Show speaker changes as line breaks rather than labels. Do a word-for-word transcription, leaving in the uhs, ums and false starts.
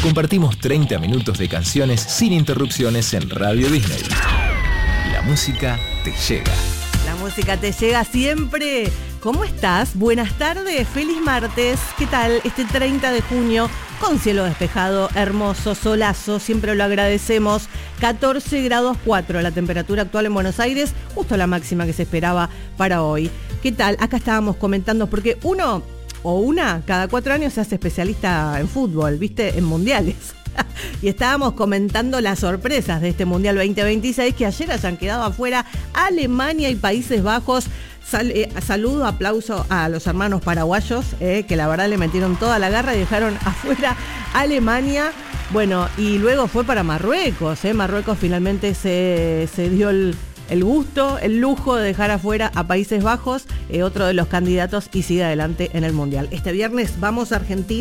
Compartimos treinta minutos de canciones sin interrupciones en Radio Disney. La música te llega.
La música te llega siempre. ¿Cómo estás? Buenas tardes, feliz martes. ¿Qué tal? Este treinta de junio, con cielo despejado, hermoso, solazo, siempre lo agradecemos. catorce grados cuatro la temperatura actual en Buenos Aires, justo la máxima que se esperaba para hoy. ¿Qué tal? Acá estábamos comentando, porque uno o una cada cuatro años se hace especialista en fútbol, ¿viste? En mundiales. Y estábamos comentando las sorpresas de este Mundial veinte veintiséis, que ayer hayan quedado afuera Alemania y Países Bajos. Sal, eh, saludo, aplauso a los hermanos paraguayos, eh, que la verdad le metieron toda la garra y dejaron afuera Alemania. Bueno, y luego fue para Marruecos. Eh. Marruecos finalmente se, se dio el, el gusto, el lujo de dejar afuera a Países Bajos, eh, otro de los candidatos, y sigue adelante en el Mundial. Este viernes vamos a Argentina.